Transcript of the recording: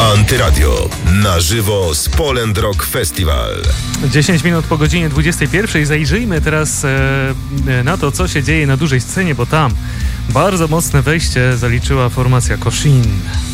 Antyradio. Na żywo z Poland Rock Festival. 10 minut po godzinie 21. Zajrzyjmy teraz na to, co się dzieje na dużej scenie, bo tam bardzo mocne wejście zaliczyła formacja Koshin.